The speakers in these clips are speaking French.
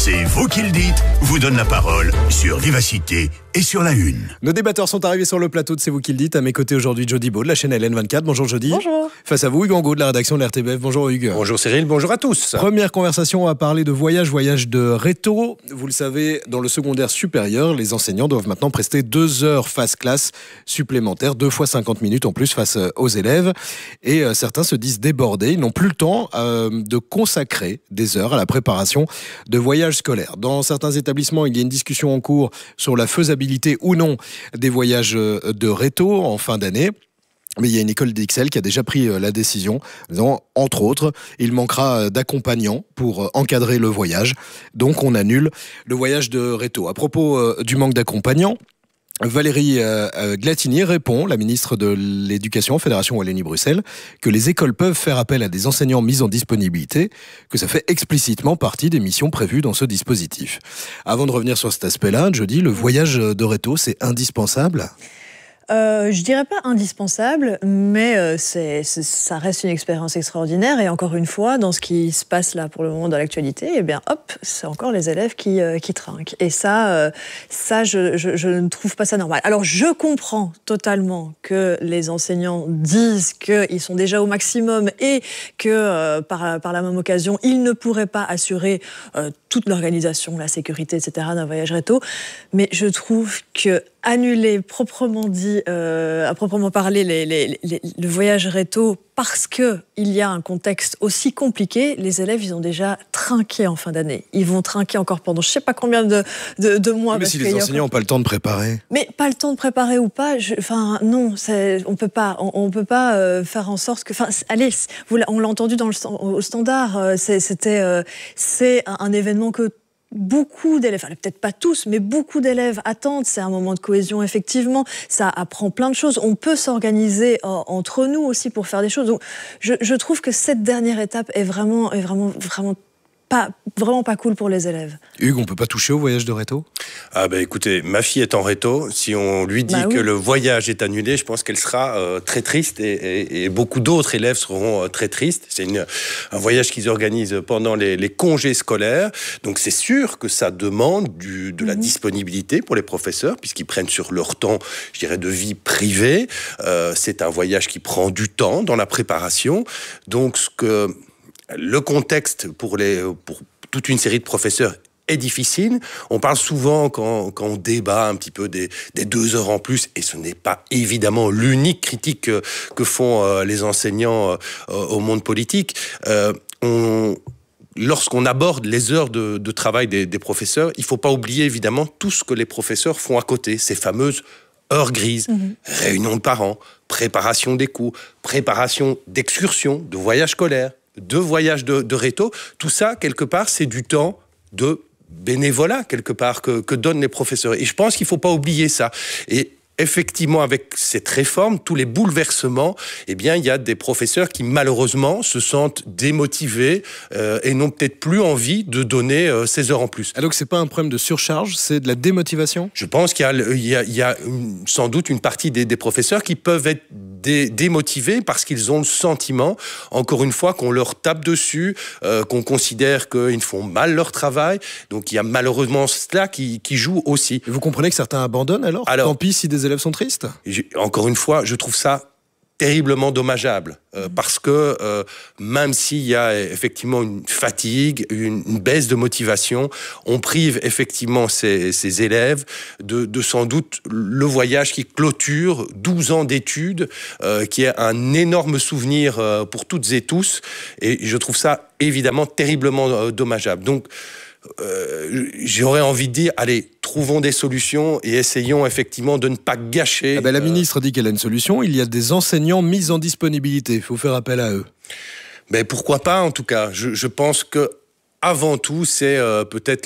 C'est vous qui le dites, vous donne la parole sur Vivacité et sur La Une. Nos débatteurs sont arrivés sur le plateau de C'est vous qui le dites. À mes côtés aujourd'hui, Jody Beau de la chaîne LN24. Bonjour Jody. Bonjour. Face à vous, Hugues Angot de la rédaction de l'RTBF. Bonjour Hugues. Bonjour Cyril, bonjour à tous. Première conversation à parler de voyage de réto. Vous le savez, dans le secondaire supérieur, les enseignants doivent maintenant prester 2 heures face classe supplémentaires, 2 fois 50 minutes en plus face aux élèves. Et certains se disent débordés. Ils n'ont plus le temps de consacrer des heures à la préparation de voyages scolaires. Dans certains établissements, il y a une discussion en cours sur la faisabilité ou non des voyages de réto en fin d'année. Mais il y a une école d'Ixelles qui a déjà pris la décision, en disant, entre autres, il manquera d'accompagnants pour encadrer le voyage. Donc on annule le voyage de réto. À propos du manque d'accompagnants, Valérie Glatinier répond, la ministre de l'Éducation, Fédération Wallonie-Bruxelles, que les écoles peuvent faire appel à des enseignants mis en disponibilité, que ça fait explicitement partie des missions prévues dans ce dispositif. Avant de revenir sur cet aspect-là, Jody, le voyage de réto, c'est indispensable ? Je dirais pas indispensable, mais ça reste une expérience extraordinaire. Et encore une fois, dans ce qui se passe là pour le moment dans l'actualité, eh bien hop, c'est encore les élèves qui trinquent. Et ça, je ne trouve pas ça normal. Alors je comprends totalement que les enseignants disent qu'ils sont déjà au maximum et que par la même occasion, ils ne pourraient pas assurer toute l'organisation, la sécurité, etc. d'un voyage réto. Mais je trouve que annuler proprement dit, à proprement parler, le voyage réto parce qu'il y a un contexte aussi compliqué, les élèves, ils ont déjà trinqué en fin d'année. Ils vont trinquer encore pendant je ne sais pas combien de mois. Mais si les enseignants n'ont pas le temps de préparer. Mais pas le temps de préparer ou pas, non, on peut pas faire en sorte que... Allez, on l'a entendu au standard, c'est un événement que beaucoup d'élèves, peut-être pas tous, mais beaucoup d'élèves attendent. C'est un moment de cohésion, effectivement. Ça apprend plein de choses. On peut s'organiser entre nous aussi pour faire des choses. Donc, je trouve que cette dernière étape est vraiment pas cool pour les élèves. Hugues, on peut pas toucher au voyage de réto ? Ah ben écoutez, ma fille est en réto. Si on lui dit que le voyage est annulé, je pense qu'elle sera très triste et beaucoup d'autres élèves seront très tristes. C'est un voyage qu'ils organisent pendant les congés scolaires. Donc c'est sûr que ça demande de la disponibilité pour les professeurs puisqu'ils prennent sur leur temps, je dirais, de vie privée. C'est un voyage qui prend du temps dans la préparation. Donc le contexte pour toute une série de professeurs est difficile. On parle souvent, quand on débat un petit peu des 2 heures en plus, et ce n'est pas évidemment l'unique critique que font les enseignants au monde politique. Lorsqu'on aborde les heures de travail des professeurs, il ne faut pas oublier évidemment tout ce que les professeurs font à côté, ces fameuses heures grises, réunions de parents, préparation des cours, préparation d'excursions, de voyages scolaires, de voyages de réto. Tout ça, quelque part, c'est du temps de bénévolat, quelque part, que donnent les professeurs. Et je pense qu'il ne faut pas oublier ça. Et effectivement, avec cette réforme, tous les bouleversements, eh bien, il y a des professeurs qui, malheureusement, se sentent démotivés et n'ont peut-être plus envie de donner ces heures en plus. Alors que c'est pas un problème de surcharge, c'est de la démotivation ? Je pense qu'il y a sans doute une partie des professeurs qui peuvent être démotivés parce qu'ils ont le sentiment, encore une fois, qu'on leur tape dessus, qu'on considère qu'ils font mal leur travail. Donc, il y a malheureusement cela qui joue aussi. Et vous comprenez que certains abandonnent alors ? Tant pis si des élèves sont tristes ? Encore une fois, je trouve ça terriblement dommageable parce que même s'il y a effectivement une fatigue, une baisse de motivation, on prive effectivement ces élèves de sans doute le voyage qui clôture 12 ans d'études, qui est un énorme souvenir pour toutes et tous, et je trouve ça évidemment terriblement dommageable. Donc j'aurais envie de dire, allez, trouvons des solutions et essayons effectivement de ne pas gâcher... La ministre dit qu'elle a une solution, il y a des enseignants mis en disponibilité, il faut faire appel à eux. Mais pourquoi pas, en tout cas. Je pense que avant tout, c'est peut-être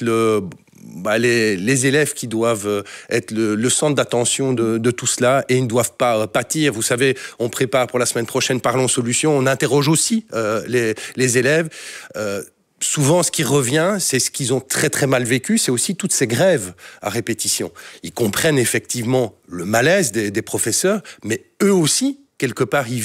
les élèves qui doivent être le centre d'attention de tout cela, et ils ne doivent pas pâtir. Vous savez, on prépare pour la semaine prochaine Parlons Solutions, on interroge aussi les élèves. Souvent, ce qui revient, c'est ce qu'ils ont très très mal vécu, c'est aussi toutes ces grèves à répétition. Ils comprennent effectivement le malaise des professeurs, mais eux aussi, quelque part, ils vivent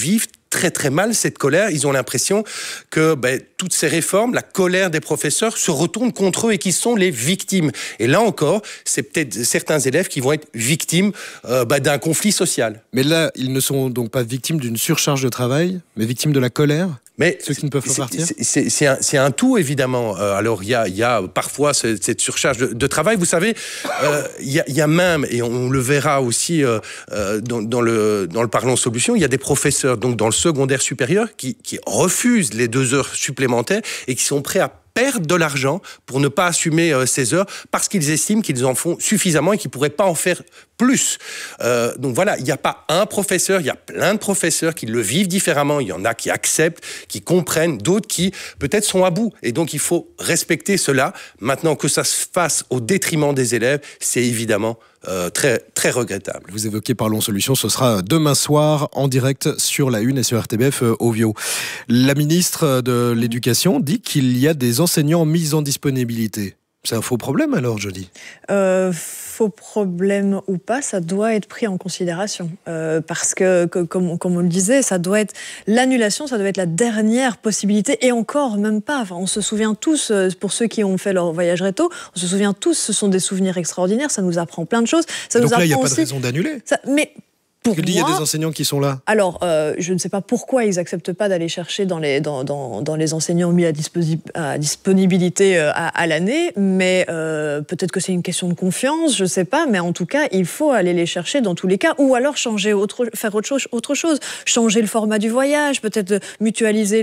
très très mal cette colère. Ils ont l'impression que toutes ces réformes, la colère des professeurs se retourne contre eux et qu'ils sont les victimes. Et là encore, c'est peut-être certains élèves qui vont être victimes d'un conflit social. Mais là, ils ne sont donc pas victimes d'une surcharge de travail, mais victimes de la colère. Mais ceux qui ne peuvent pas partir. C'est un tout, évidemment. Alors, il y a parfois cette surcharge de travail. Vous savez, il y a même, et on le verra aussi dans le Parlons Solutions, il y a des professeurs donc dans le secondaire supérieur qui refusent les 2 heures supplémentaires et qui sont prêts à perdre de l'argent pour ne pas assumer ces heures parce qu'ils estiment qu'ils en font suffisamment et qu'ils ne pourraient pas en faire plus. Donc voilà, il n'y a pas un professeur, il y a plein de professeurs qui le vivent différemment. Il y en a qui acceptent, qui comprennent, d'autres qui peut-être sont à bout. Et donc il faut respecter cela. Maintenant, que ça se fasse au détriment des élèves, c'est évidemment très, très regrettable. Vous évoquez Parlons Solutions, ce sera demain soir en direct sur la Une et sur RTBF Ovio. La ministre de l'Éducation dit qu'il y a des enseignants mis en disponibilité. C'est un faux problème alors, je dis. Faux problème ou pas, ça doit être pris en considération. Parce que, comme on le disait, ça doit être l'annulation, ça doit être la dernière possibilité. Et encore, même pas. Enfin, on se souvient tous, pour ceux qui ont fait leur voyage réto, on se souvient tous, ce sont des souvenirs extraordinaires, ça nous apprend plein de choses. Ça donc nous là, il n'y a pas aussi... de raison d'annuler. Mais pour moi, il y a des enseignants qui sont là. Alors, je ne sais pas pourquoi ils n'acceptent pas d'aller chercher dans les enseignants mis à disponibilité à l'année, mais peut-être que c'est une question de confiance, je ne sais pas, mais en tout cas, il faut aller les chercher dans tous les cas, ou alors faire autre chose, changer le format du voyage, peut-être mutualiser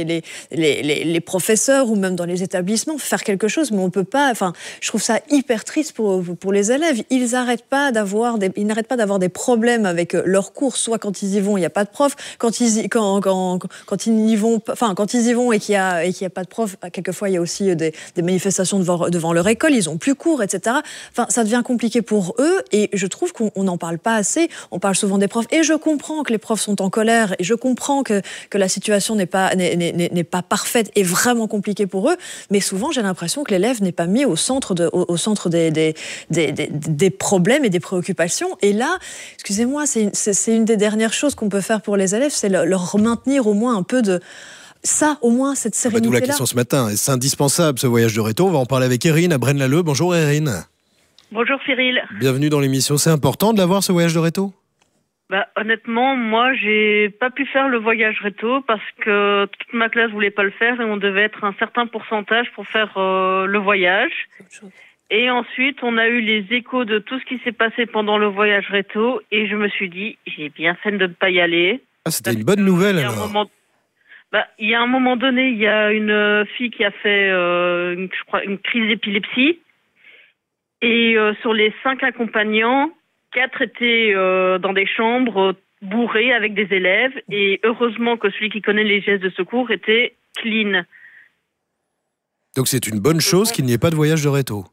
les professeurs, ou même dans les établissements, faire quelque chose, mais on ne peut pas... Enfin, je trouve ça hyper triste pour les élèves. Ils n'arrêtent pas d'avoir des problèmes avec leurs cours, soit quand ils y vont, il n'y a pas de prof, quand ils y vont et qu'il y a pas de prof, quelquefois il y a aussi des manifestations devant leur école, ils ont plus cours, etc. Enfin, ça devient compliqué pour eux et je trouve qu'on n'en parle pas assez. On parle souvent des profs et je comprends que les profs sont en colère et je comprends que la situation n'est pas parfaite et vraiment compliquée pour eux, mais souvent j'ai l'impression que l'élève n'est pas mis au centre des problèmes et des préoccupations. Et là, excusez-moi, c'est une des dernières choses qu'on peut faire pour les élèves, c'est leur maintenir au moins un peu de... Ça, au moins, cette sérénité-là. D'où la question ce matin. C'est indispensable, ce voyage de réto. On va en parler avec Erin à Braine-l'Alleud. Bonjour Erin. Bonjour Cyril. Bienvenue dans l'émission. C'est important de l'avoir, ce voyage de réto ? Honnêtement, moi, j'ai pas pu faire le voyage réto parce que toute ma classe voulait pas le faire et on devait être un certain pourcentage pour faire le voyage. Et ensuite, on a eu les échos de tout ce qui s'est passé pendant le voyage réto et je me suis dit, j'ai bien fait de ne pas y aller. Ah, c'était une bonne nouvelle alors. Il y a un moment donné, il y a une fille qui a fait, je crois, une crise d'épilepsie. Et sur les 5 accompagnants, 4 étaient dans des chambres bourrées avec des élèves. Et heureusement que celui qui connaît les gestes de secours était clean. Donc c'est une bonne chose qu'il n'y ait pas de voyage de réto.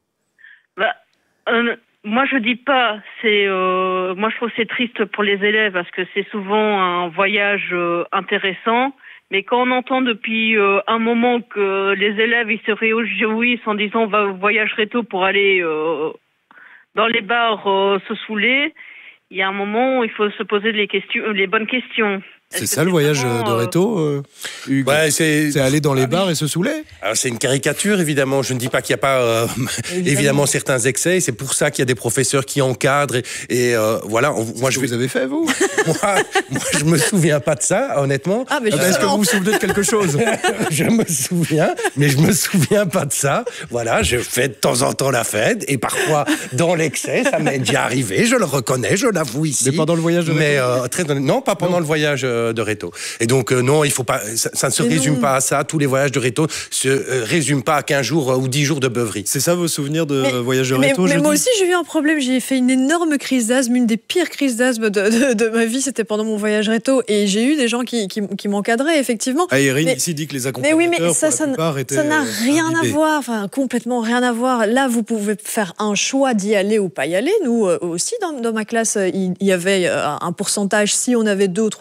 Moi, je dis pas. Moi, je trouve que c'est triste pour les élèves parce que c'est souvent un voyage intéressant. Mais quand on entend depuis un moment que les élèves ils se réjouissent en disant on va au voyage réto pour aller dans les bars se saouler, il y a un moment où il faut se poser les bonnes questions. C'est ça le voyage de réto, Hugues ? C'est aller dans les bars et se saouler ? Alors c'est une caricature évidemment, je ne dis pas qu'il n'y a pas évidemment certains excès, c'est pour ça qu'il y a des professeurs qui encadrent et voilà. Vous avez fait vous ? moi je me souviens pas de ça honnêtement. Est-ce que vous vous souvenez de quelque chose ? Je me souviens, mais je me souviens pas de ça. Voilà, je fais de temps en temps la fête et parfois dans l'excès, ça m'est déjà arrivé, je le reconnais, je l'avoue ici. Mais pendant le voyage de réto ? Non, pas pendant le voyage de réto. Et donc non, il faut pas. Ça ne se résume pas à ça. Tous les voyages de réto se résument pas à 15 jours ou 10 jours de beuverie. C'est ça vos souvenirs de voyage de réto ? Mais moi aussi j'ai eu un problème. J'ai fait une énorme crise d'asthme, une des pires crises d'asthme de ma vie. C'était pendant mon voyage réto et j'ai eu des gens qui m'encadraient effectivement. Erin ici dit que les accompagnateurs ça n'a rien à voir. Enfin complètement rien à voir. Là vous pouvez faire un choix d'y aller ou pas y aller. Nous aussi dans ma classe il y avait un pourcentage si on avait 2 ou 3 élèves qui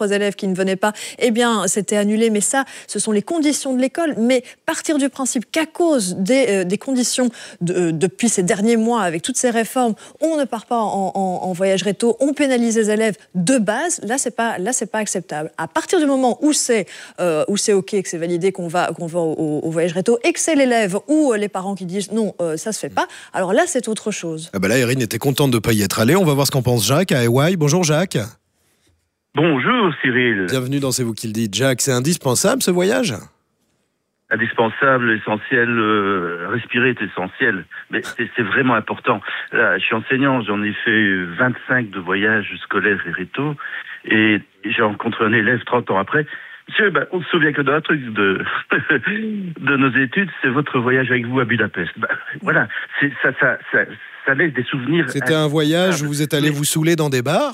qui ne venaient pas, eh bien, c'était annulé. Mais ça, ce sont les conditions de l'école. Mais partir du principe qu'à cause des conditions depuis ces derniers mois, avec toutes ces réformes, on ne part pas en voyage réto, on pénalise les élèves de base, là, c'est pas acceptable. À partir du moment où c'est OK, que c'est validé, qu'on va au voyage réto, et que c'est l'élève ou les parents qui disent non, ça se fait pas, alors là, c'est autre chose. Ah bah là, Erin était contente de ne pas y être allée. On va voir ce qu'en pense Jacques à Hawaï. Bonjour Jacques. Bonjour Cyril. Bienvenue dans C'est vous qui le dites. Jacques, c'est indispensable ce voyage ? Indispensable, essentiel, respirer est essentiel, mais c'est vraiment important. Là, je suis enseignant, j'en ai fait 25 de voyages scolaires et réto, et j'ai rencontré un élève 30 ans après. Monsieur, on se souvient que d'un truc de nos études, c'est votre voyage avec vous à Budapest. Voilà, ça laisse des souvenirs. C'était un voyage où vous êtes allé vous saouler dans des bars ?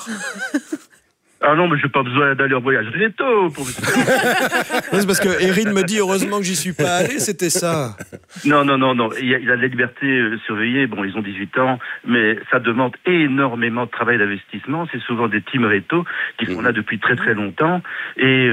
Ah non, mais j'ai pas besoin d'aller en voyage réto pour... C'est parce que Erin me dit heureusement que j'y suis pas allé, c'était ça. Non. Il a la liberté surveillée. Bon, ils ont 18 ans, mais ça demande énormément de travail d'investissement. C'est souvent des teams réto qui sont là depuis très très longtemps. Et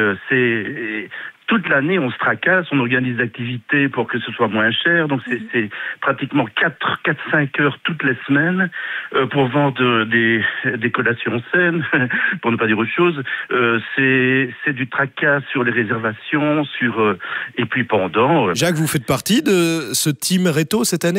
toute l'année, on se tracasse, on organise des activités pour que ce soit moins cher. Donc, c'est pratiquement 4-5 heures toutes les semaines pour vendre des collations saines, pour ne pas dire autre chose. C'est du tracas sur les réservations, et puis pendant... Jacques, vous faites partie de ce team réto cette année ?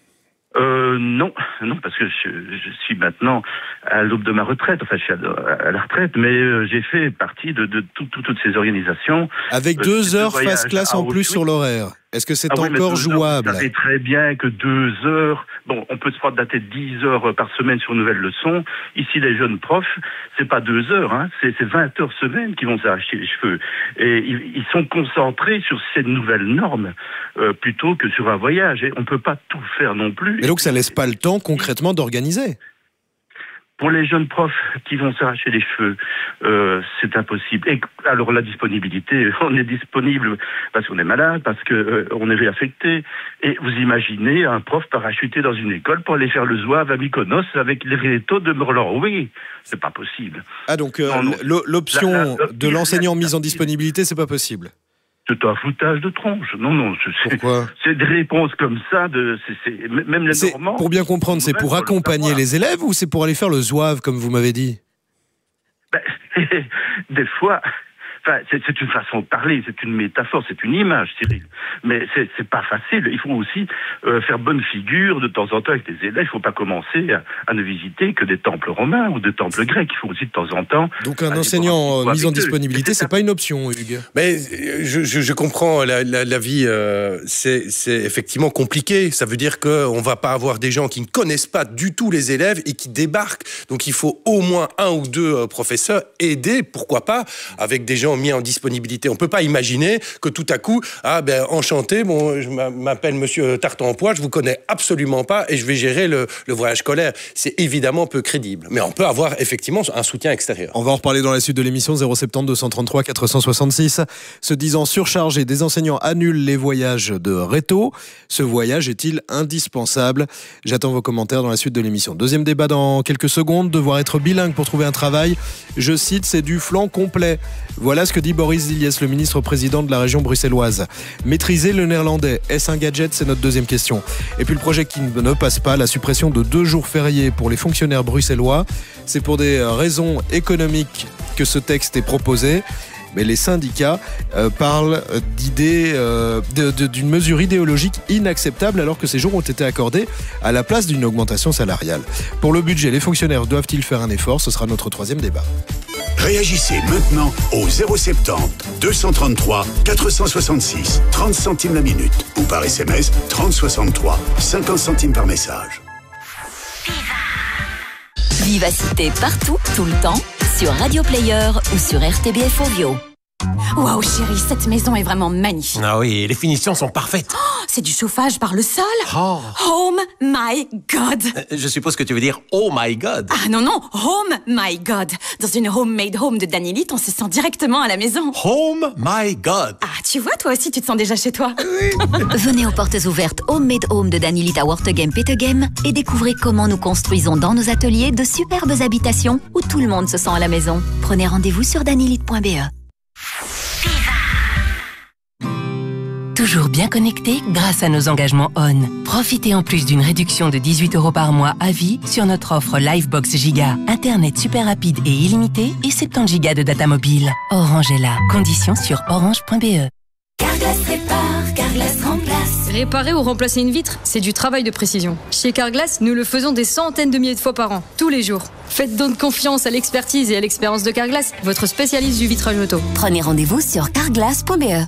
Non, parce que je suis maintenant à l'aube de ma retraite. Enfin, je suis à la retraite, mais j'ai fait partie de toutes ces organisations. Avec 2 heures face classe en plus sur l'horaire. Est-ce que c'est encore jouable ? Vous savez très bien que 2 heures... Bon, on peut se faire dater 10 heures par semaine sur une nouvelle leçon. Ici, les jeunes profs, c'est pas 2 heures, hein, c'est 20 heures semaine qui vont s'arracher les cheveux. Et ils sont concentrés sur ces nouvelles normes plutôt que sur un voyage. Et on peut pas tout faire non plus. Mais donc, ça laisse pas le temps concrètement d'organiser ? Pour les jeunes profs qui vont s'arracher les cheveux, c'est impossible. Et alors la disponibilité, on est disponible parce qu'on est malade, parce que on est réaffecté. Et vous imaginez un prof parachuté dans une école pour aller faire le zouave à Mykonos avec les rétos de Merlan. Oui, c'est pas possible. Ah donc l'option de l'enseignant mise en disponibilité, c'est pas possible. C'est un foutage de tronche. Non. Pourquoi ? C'est des réponses comme ça, même les Normands... Pour bien comprendre, c'est pour accompagner les élèves ou c'est pour aller faire le zouave, comme vous m'avez dit ? Des fois... Enfin, c'est une façon de parler, c'est une métaphore, c'est une image, Cyril. Mais c'est pas facile. Il faut aussi faire bonne figure de temps en temps avec les élèves. Il faut pas commencer à ne visiter que des temples romains ou des temples grecs. Il faut aussi de temps en temps... Donc un enseignant mis en disponibilité, c'est pas une option, Hugues. Mais je comprends la vie. C'est effectivement compliqué. Ça veut dire qu'on va pas avoir des gens qui ne connaissent pas du tout les élèves et qui débarquent. Donc il faut au moins 1 ou 2 professeurs aider, pourquoi pas, avec des gens mis en disponibilité. On peut pas imaginer que tout à coup, enchanté, je m'appelle monsieur Tartempois, je vous connais absolument pas et je vais gérer le voyage scolaire. C'est évidemment peu crédible. Mais on peut avoir effectivement un soutien extérieur. On va en reparler dans la suite de l'émission. 070 233 466. Se disant surchargés, des enseignants annulent les voyages de réto. Ce voyage est-il indispensable ? J'attends vos commentaires dans la suite de l'émission. Deuxième débat dans quelques secondes. Devoir être bilingue pour trouver un travail. Je cite, c'est du flanc complet. Voilà ce que dit Boris Diliès, le ministre-président de la région bruxelloise. Maîtriser le néerlandais, est-ce un gadget ? C'est notre deuxième question. Et puis le projet qui ne passe pas, la suppression de 2 jours fériés pour les fonctionnaires bruxellois. C'est pour des raisons économiques que ce texte est proposé. Mais les syndicats parlent d'une mesure idéologique inacceptable alors que ces jours ont été accordés à la place d'une augmentation salariale. Pour le budget, les fonctionnaires doivent-ils faire un effort ? Ce sera notre troisième débat. Réagissez maintenant au 070 233 466 30 centimes la minute ou par SMS 3063 50 centimes par message. Vivacité partout, tout le temps, sur Radio Player ou sur RTBF Audio. Waouh chérie, cette maison est vraiment magnifique. Ah oui, les finitions sont parfaites. Oh, c'est du chauffage par le sol. Oh. Home my God. Je suppose que tu veux dire oh my God. Ah non, home my God. Dans une homemade home de Danilit, on se sent directement à la maison. Home my God. Ah, tu vois, toi aussi, tu te sens déjà chez toi. Venez aux portes ouvertes Homemade Home de Danilit à Wortegem-Petegem et découvrez comment nous construisons dans nos ateliers de superbes habitations où tout le monde se sent à la maison. Prenez rendez-vous sur danilit.be. Toujours bien connecté grâce à nos engagements ON. Profitez en plus d'une réduction de 18 € par mois à vie sur notre offre Livebox Giga. Internet super rapide et illimité et 70 Go de data mobile. Orange est là. Conditions sur orange.be. Carglass répare, Carglass remplace. Réparer ou remplacer une vitre, c'est du travail de précision. Chez Carglass, nous le faisons des centaines de milliers de fois par an, tous les jours. Faites donc confiance à l'expertise et à l'expérience de Carglass, votre spécialiste du vitrage auto. Prenez rendez-vous sur carglass.be.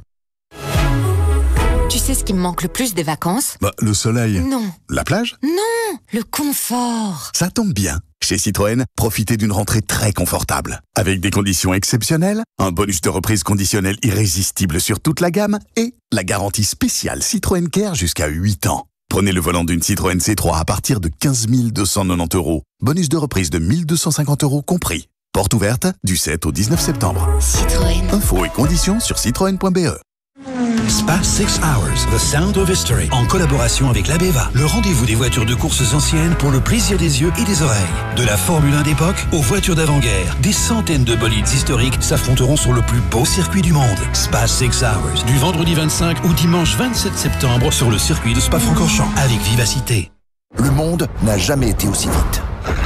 Tu sais ce qui me manque le plus des vacances? Le soleil. Non. La plage? Non, le confort. Ça tombe bien. Chez Citroën, profitez d'une rentrée très confortable. Avec des conditions exceptionnelles, un bonus de reprise conditionnel irrésistible sur toute la gamme et la garantie spéciale Citroën Care jusqu'à 8 ans. Prenez le volant d'une Citroën C3 à partir de 15 290 €. Bonus de reprise de 1 250 € compris. Porte ouverte du 7 au 19 septembre. Citroën. Infos et conditions sur citroën.be. Spa 6 Hours, The Sound of History, en collaboration avec l'Abeva, le rendez-vous des voitures de courses anciennes pour le plaisir des yeux et des oreilles. De la Formule 1 d'époque aux voitures d'avant-guerre, des centaines de bolides historiques s'affronteront sur le plus beau circuit du monde. Spa 6 Hours, du vendredi 25 au dimanche 27 septembre sur le circuit de Spa-Francorchamps, avec vivacité. Le monde n'a jamais été aussi vite.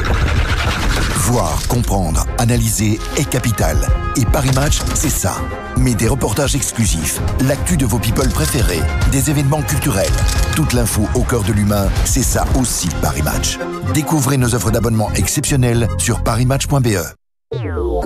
Voir, comprendre, analyser est capital. Et Paris Match, c'est ça. Mais des reportages exclusifs, l'actu de vos people préférés, des événements culturels, toute l'info au cœur de l'humain, c'est ça aussi Paris Match. Découvrez nos offres d'abonnement exceptionnelles sur parismatch.be.